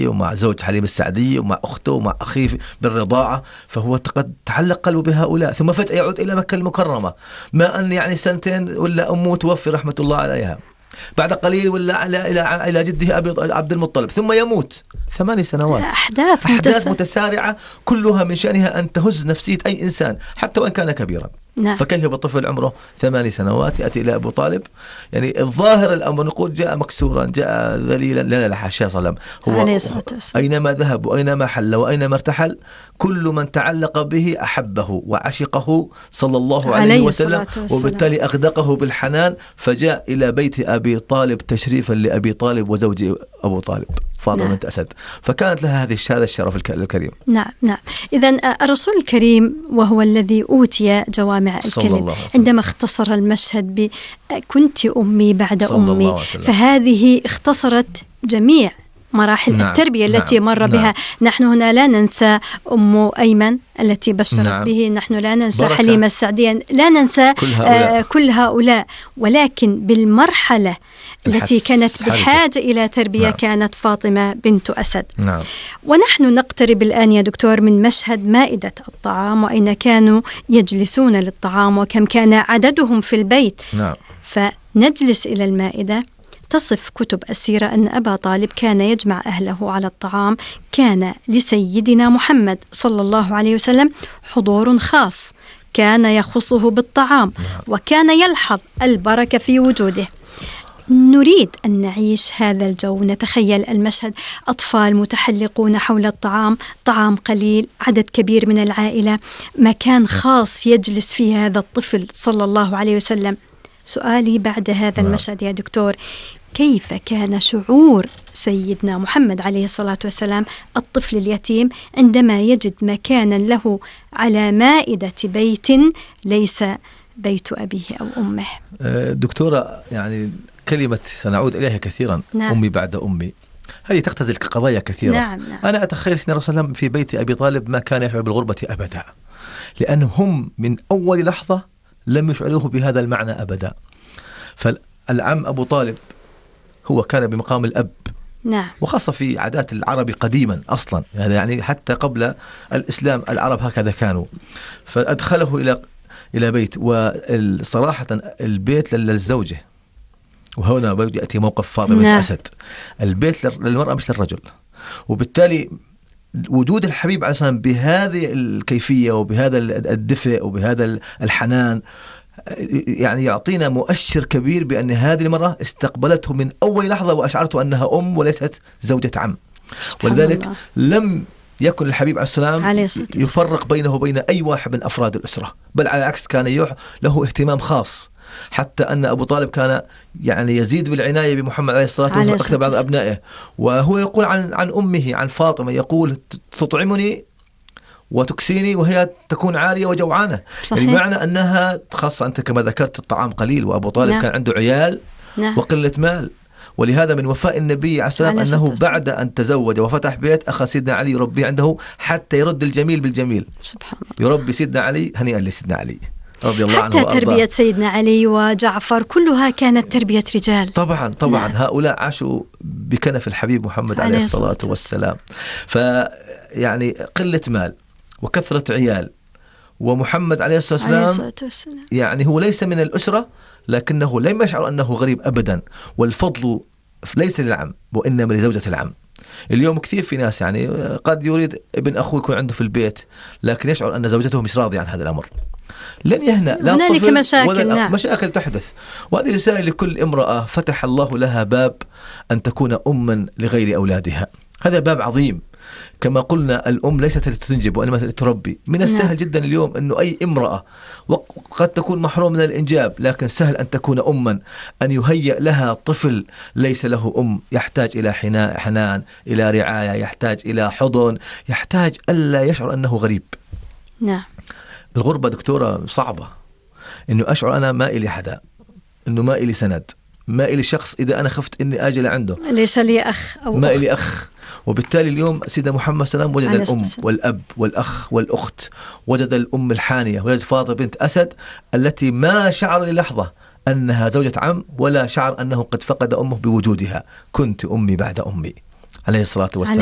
السعدية ومع زوج حليمة السعدية ومع أخته ومع أخيه بالرضاعة، فهو قد تعلق قلبه بهؤلاء. ثم فجأة يعود إلى مكة المكرمة، ما أن يعني سنتين ولا أمه توفي رحمة الله عليها، بعد قليل ولا إلى جده أبي عبد المطلب، ثم يموت. 8 سنوات أحداث متسارعة كلها من شأنها أن تهز نفسية أي إنسان حتى وإن كان كبيرا. نعم. فكيف بطفل عمره 8 سنوات يأتي إلى أبو طالب؟ يعني الظاهر الأمر نقول جاء مكسورا، جاء ذليلا، لا حاشا صلى الله عليه وسلم. هو أينما ذهب وأينما حل وأينما ارتحل كل من تعلق به أحبه وعشقه صلى الله عليه وسلم، وبالتالي أغدقه بالحنان، فجاء إلى بيت أبي طالب تشريفا لأبي طالب وزوج أبو طالب فاطمة بنت أسد، فكانت لها هذا الشرف الكريم. نعم. إذن الرسول الكريم وهو الذي أوتي جوامع الكلم عندما اختصر المشهد كنت أمي بعد أمي، فهذه اختصرت جميع مراحل التربية التي مر بها. نحن هنا لا ننسى أم أيمن التي بشرت به، نحن لا ننسى حليمة السعدية، لا ننسى كل هؤلاء، ولكن بالمرحلة التي كانت بحاجة إلى تربية كانت فاطمة بنت أسد. ونحن نقترب الآن يا دكتور من مشهد مائدة الطعام، وأين كانوا يجلسون للطعام وكم كان عددهم في البيت. فنجلس إلى المائدة. تصف كتب السيرة أن أبا طالب كان يجمع أهله على الطعام، كان لسيدنا محمد صلى الله عليه وسلم حضور خاص كان يخصه بالطعام، وكان يلحظ البركة في وجوده. نريد أن نعيش هذا الجو، نتخيل المشهد، أطفال متحلقون حول الطعام، طعام قليل، عدد كبير من العائلة، مكان خاص يجلس فيه هذا الطفل صلى الله عليه وسلم. سؤالي بعد هذا المشهد يا دكتور، كيف كان شعور سيدنا محمد عليه الصلاة والسلام الطفل اليتيم عندما يجد مكانا له على مائدة بيت ليس بيت أبيه أو أمه؟ دكتورة، يعني كلمة سنعود إليها كثيرا، أمي بعد أمي، هذه تختزل قضايا كثيرة. أنا أتخيل سيدنا رسول الله في بيت أبي طالب ما كان يشعر بالغربة أبدا، لأنهم من أول لحظة لم يشعروه بهذا المعنى أبدا. فالعم أبو طالب هو كان بمقام الأب، وخاصة في عادات العرب قديما أصلا، يعني حتى قبل الإسلام العرب هكذا كانوا. فأدخله إلى بيت، وصراحة البيت للزوجة، وهنا يأتي موقف فاطمة بنت أسد. البيت للمرأة مش للرجل، وبالتالي وجود الحبيب عليه السلام بهذه الكيفية وبهذا الدفء وبهذا الحنان يعني يعطينا مؤشر كبير بأن هذه المرأة استقبلته من أول لحظة وأشعرته أنها أم وليست زوجة عم. ولذلك لم يكن الحبيب عليه السلام يفرق بينه وبين أي واحد من أفراد الأسرة، بل على العكس كان له اهتمام خاص، حتى أن أبو طالب كان يعني يزيد بالعناية بمحمد عليه الصلاة والسلام أكثر بعض أبنائه. وهو يقول عن أمه، عن فاطمة، يقول تطعمني وتكسيني وهي تكون عارية وجوعانة، يعني معنى أنها خاصة أنت كما ذكرت الطعام قليل، وأبو طالب كان عنده عيال وقلة مال. ولهذا من وفاء النبي عليه السلام أنه بعد أن تزوج وفتح بيت أخذ سيدنا علي يربيه عنده حتى يرد الجميل بالجميل. سبحان الله. يربي سيدنا علي، هنيئا لسيدنا علي رضي الله عنه حتى تربية سيدنا علي وجعفر كلها كانت تربية رجال. طبعا هؤلاء عاشوا بكنف الحبيب محمد عليه الصلاة والسلام. فيعني قلة مال وكثرة عيال، ومحمد عليه الصلاة والسلام يعني هو ليس من الأسرة، لكنه لم يشعر أنه غريب أبدا. والفضل ليس للعم وإنما لزوجة العم. اليوم كثير في ناس يعني قد يريد ابن أخوه يكون عنده في البيت، لكن يشعر أن زوجته مش راضية عن هذا الأمر، لن يهنأ، لا هنالك مشاكل. مشاكل تحدث. وهذه رسالة لكل امرأة فتح الله لها باب أن تكون أما لغير أولادها. هذا باب عظيم. كما قلنا الأم ليست لتنجب وإنما لتربي. من السهل جدا اليوم أنه أي امرأة وقد تكون محروم من الإنجاب، لكن سهل أن تكون أما، أن يهيئ لها طفل ليس له أم، يحتاج إلى حنان، إلى رعاية، يحتاج إلى حضن، يحتاج ألا يشعر أنه غريب. الغربة دكتورة صعبة، إنه أشعر أنا ما إلي حدا، إنه ما إلي سند، ما إلي شخص إذا أنا خفت إني آجل عنده، ليس لي أخ أو ما أخت. إلي أخ. وبالتالي اليوم سيدنا محمد سلام وجد الأم والأب والأخ والأخت، وجد الأم الحانية، وجد فاطمة بنت أسد التي ما شعر للحظة أنها زوجة عم، ولا شعر أنه قد فقد أمه بوجودها. كنت أمي بعد أمي عليه الصلاة والسلام.